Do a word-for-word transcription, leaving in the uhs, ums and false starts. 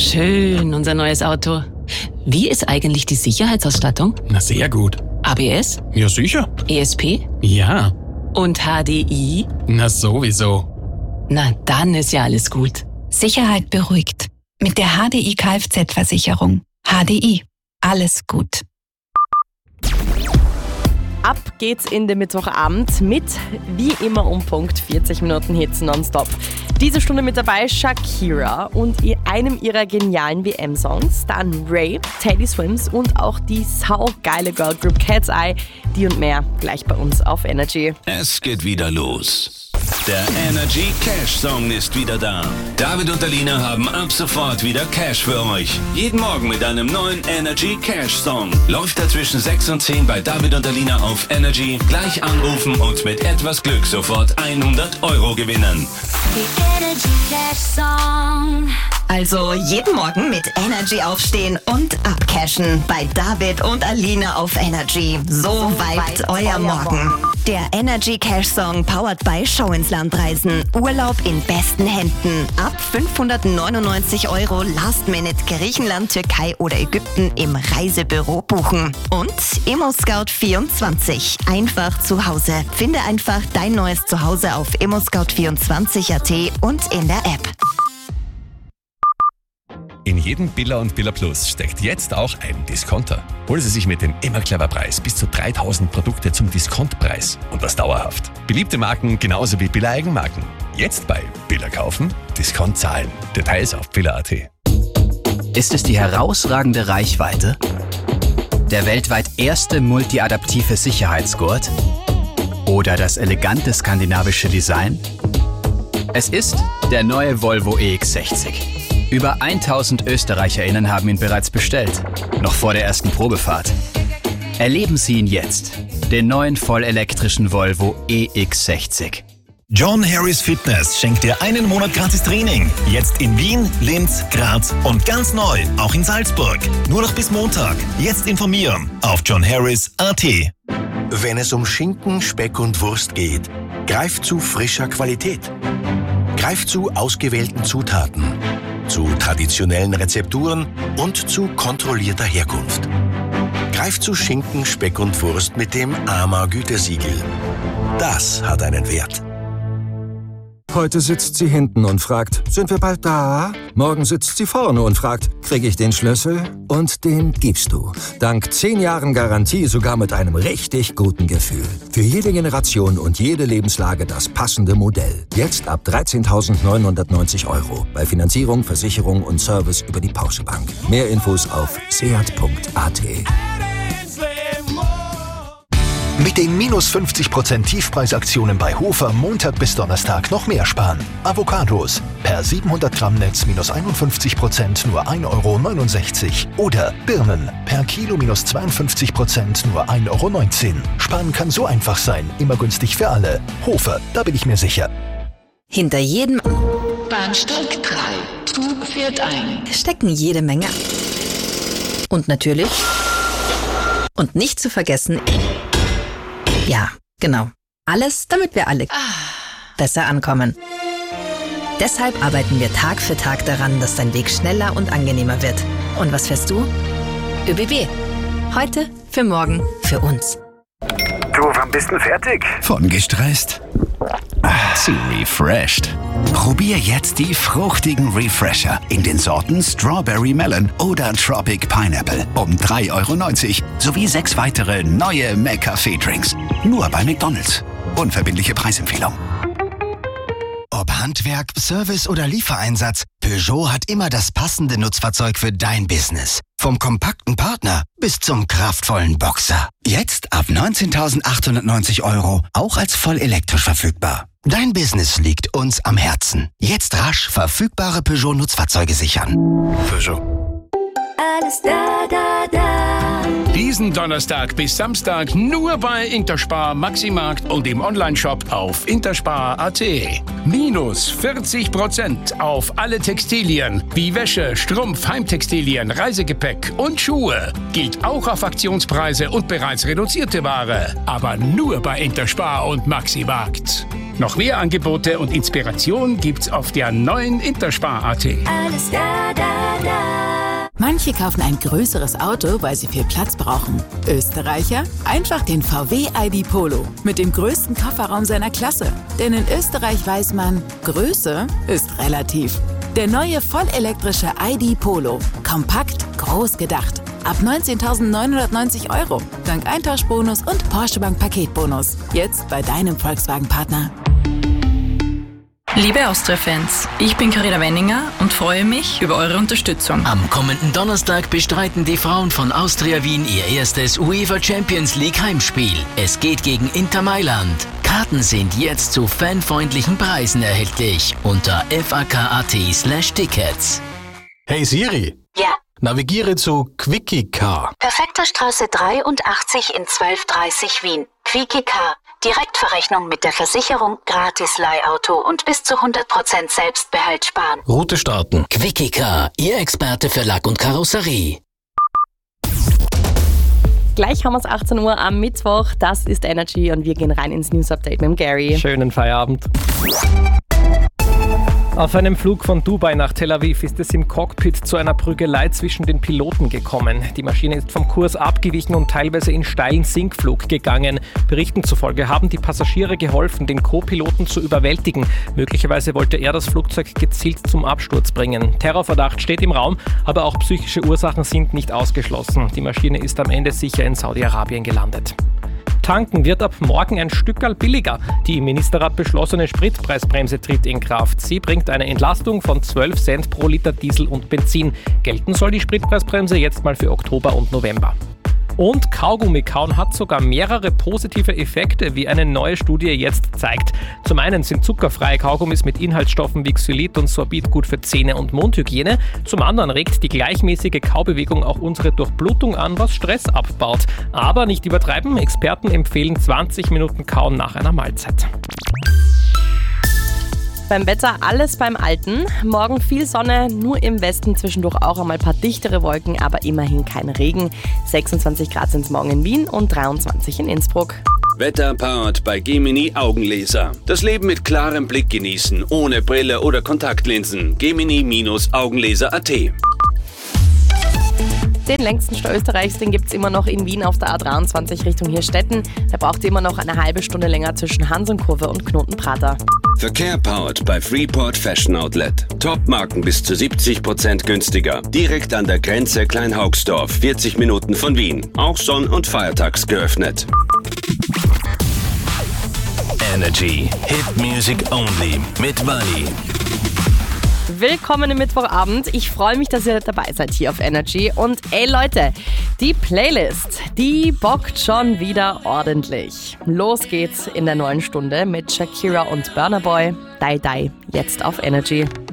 schön, unser neues Auto. Wie ist eigentlich die Sicherheitsausstattung? Na, sehr gut. A B S? Ja, sicher. E S P? Ja. Und H D I? Na, sowieso. Na, dann ist ja alles gut. Sicherheit beruhigt. Mit der H D I Kfz-Versicherung. H D I. Alles gut. Ab geht's in den Mittwochabend mit, wie immer um Punkt, vierzig Minuten Hits nonstop. Diese Stunde mit dabei Shakira und einem ihrer genialen W M-Songs, dann Ray, Teddy Swims und auch die saugeile Girlgroup Cat's Eye. Die und mehr gleich bei uns auf Energy. Es geht wieder los. Der Energy Cash Song ist wieder da. David und Alina haben ab sofort wieder Cash für euch. Jeden Morgen mit einem neuen Energy Cash Song. Läuft er zwischen sechs und zehn bei David und Alina auf Energy. Gleich anrufen und mit etwas Glück sofort hundert Euro gewinnen. Die Energy Cash Song. Also jeden Morgen mit Energy aufstehen und abcashen bei David und Alina auf Energy. So, so vibet euer, euer Morgen. Morgen. Der Energy Cash Song powered by Schau ins Land Reisen. Urlaub in besten Händen. Ab fünfhundertneunundneunzig Euro Last Minute Griechenland, Türkei oder Ägypten im Reisebüro buchen. Und ImmoScout vierundzwanzig. Einfach zu Hause. Finde einfach dein neues Zuhause auf immoscout vierundzwanzig punkt at und in der App. In jedem Billa und Billa Plus steckt jetzt auch ein Discounter. Holen Sie sich mit dem Immer Clever Preis bis zu dreitausend Produkte zum Diskontpreis und das dauerhaft. Beliebte Marken genauso wie Billa Eigenmarken. Jetzt bei Billa kaufen, Discount zahlen. Details auf billa punkt at. Ist es die herausragende Reichweite? Der weltweit erste multiadaptive Sicherheitsgurt? Oder das elegante skandinavische Design? Es ist der neue Volvo E X sechzig. Über tausend ÖsterreicherInnen haben ihn bereits bestellt, noch vor der ersten Probefahrt. Erleben Sie ihn jetzt, den neuen vollelektrischen Volvo E X sechzig. John Harris Fitness schenkt dir einen Monat gratis Training. Jetzt in Wien, Linz, Graz und ganz neu, auch in Salzburg. Nur noch bis Montag. Jetzt informieren auf john harris punkt at. Wenn es um Schinken, Speck und Wurst geht, greift zu frischer Qualität. Greift zu ausgewählten Zutaten, zu traditionellen Rezepturen und zu kontrollierter Herkunft. Greift zu Schinken, Speck und Wurst mit dem A M A-Gütesiegel. Das hat einen Wert. Heute sitzt sie hinten und fragt, sind wir bald da? Morgen sitzt sie vorne und fragt, kriege ich den Schlüssel? Und den gibst du. Dank zehn Jahren Garantie sogar mit einem richtig guten Gefühl. Für jede Generation und jede Lebenslage das passende Modell. Jetzt ab dreizehntausendneunhundertneunzig Euro. Bei Finanzierung, Versicherung und Service über die Porsche Bank. Mehr Infos auf seat punkt at. Mit den minus fünfzig Prozent Tiefpreisaktionen bei Hofer Montag bis Donnerstag noch mehr sparen. Avocados per siebenhundert Gramm Netz minus einundfünfzig Prozent nur ein Euro neunundsechzig. Oder Birnen per Kilo minus zweiundfünfzig Prozent nur ein Euro neunzehn. Sparen kann so einfach sein, immer günstig für alle. Hofer, da bin ich mir sicher. Hinter jedem Bahnsteig drei. Zug fährt ein. stecken jede Menge. Und natürlich, und nicht zu vergessen, ja, genau. Alles, damit wir alle besser ankommen. Deshalb arbeiten wir Tag für Tag daran, dass dein Weg schneller und angenehmer wird. Und was fährst du? ÖBB. Heute, für morgen, für uns. Du, wann bist du fertig? Von gestresst zu refreshed. Probier jetzt die fruchtigen Refresher in den Sorten Strawberry Melon oder Tropic Pineapple um drei Euro neunzig sowie sechs weitere neue McCafé-Drinks. Nur bei McDonald's. Unverbindliche Preisempfehlung. Ob Handwerk, Service oder Liefereinsatz, Peugeot hat immer das passende Nutzfahrzeug für dein Business. Vom kompakten Partner bis zum kraftvollen Boxer. Jetzt ab neunzehntausendachthundertneunzig Euro, auch als voll elektrisch verfügbar. Dein Business liegt uns am Herzen. Jetzt rasch verfügbare Peugeot-Nutzfahrzeuge sichern. Peugeot. Alles da, da, da. Diesen Donnerstag bis Samstag nur bei Interspar, Maximarkt und im Onlineshop auf interspar punkt at. Minus vierzig Prozent auf alle Textilien wie Wäsche, Strumpf, Heimtextilien, Reisegepäck und Schuhe. Gilt auch auf Aktionspreise und bereits reduzierte Ware. Aber nur bei Interspar und Maximarkt. Noch mehr Angebote und Inspiration gibt's auf der neuen Interspar punkt at. Alles da, da, da. Manche kaufen ein größeres Auto, weil sie viel Platz brauchen. Österreicher? Einfach den V W I D Polo mit dem größten Kofferraum seiner Klasse. Denn in Österreich weiß man, Größe ist relativ. Der neue vollelektrische I D Polo. Kompakt, groß gedacht. Ab neunzehntausendneunhundertneunzig Euro. Dank Eintauschbonus und Porsche Bank Paketbonus. Jetzt bei deinem Volkswagen-Partner. Liebe Austria-Fans, ich bin Carina Wenninger und freue mich über eure Unterstützung. Am kommenden Donnerstag bestreiten die Frauen von Austria Wien ihr erstes UEFA Champions League Heimspiel. Es geht gegen Inter Mailand. Karten sind jetzt zu fanfreundlichen Preisen erhältlich unter f a k punkt a t slash tickets. Hey Siri. Ja. Navigiere zu Quickie Car. Perfekter Straße dreiundachtzig in zwölf dreißig Wien. Quickie Car. Direktverrechnung mit der Versicherung, gratis Leihauto und bis zu hundert Prozent Selbstbehalt sparen. Route starten. Quickie Car, Ihr Experte für Lack und Karosserie. Gleich haben wir es achtzehn Uhr am Mittwoch. Das ist Energy und wir gehen rein ins News Update mit dem Gary. Schönen Feierabend. Auf einem Flug von Dubai nach Tel Aviv ist es im Cockpit zu einer Prügelei zwischen den Piloten gekommen. Die Maschine ist vom Kurs abgewichen und teilweise in steilen Sinkflug gegangen. Berichten zufolge haben die Passagiere geholfen, den Co-Piloten zu überwältigen. Möglicherweise wollte er das Flugzeug gezielt zum Absturz bringen. Terrorverdacht steht im Raum, aber auch psychische Ursachen sind nicht ausgeschlossen. Die Maschine ist am Ende sicher in Saudi-Arabien gelandet. Tanken wird ab morgen ein Stückerl billiger. Die im Ministerrat beschlossene Spritpreisbremse tritt in Kraft. Sie bringt eine Entlastung von zwölf Cent pro Liter Diesel und Benzin. Gelten soll die Spritpreisbremse jetzt mal für Oktober und November. Und Kaugummikauen hat sogar mehrere positive Effekte, wie eine neue Studie jetzt zeigt. Zum einen sind zuckerfreie Kaugummis mit Inhaltsstoffen wie Xylit und Sorbit gut für Zähne- und Mundhygiene. Zum anderen regt die gleichmäßige Kaubewegung auch unsere Durchblutung an, was Stress abbaut. Aber nicht übertreiben, Experten empfehlen zwanzig Minuten Kauen nach einer Mahlzeit. Beim Wetter alles beim Alten. Morgen viel Sonne, nur im Westen zwischendurch auch einmal ein paar dichtere Wolken, aber immerhin kein Regen. sechsundzwanzig Grad sind es morgen in Wien und dreiundzwanzig in Innsbruck. Wetter powered bei Gemini Augenlaser. Das Leben mit klarem Blick genießen, ohne Brille oder Kontaktlinsen. Gemini Augenlaser punkt a t. Den längsten Stau Österreichs, den gibt es immer noch in Wien auf der A dreiundzwanzig Richtung Hirstetten. Da braucht ihr immer noch eine halbe Stunde länger zwischen Hansonkurve und Knotenprater. Verkehr powered bei Freeport Fashion Outlet. Top-Marken bis zu siebzig Prozent günstiger. Direkt an der Grenze Kleinhaugsdorf, vierzig Minuten von Wien. Auch sonn- und feiertags geöffnet. Energy Hit Music Only mit Wally. Willkommen im Mittwochabend. Ich freue mich, dass ihr dabei seid hier auf Energy. Und ey Leute, die Playlist, die bockt schon wieder ordentlich. Los geht's in der neuen Stunde mit Shakira und Burna Boy. Die Die, jetzt auf Energy.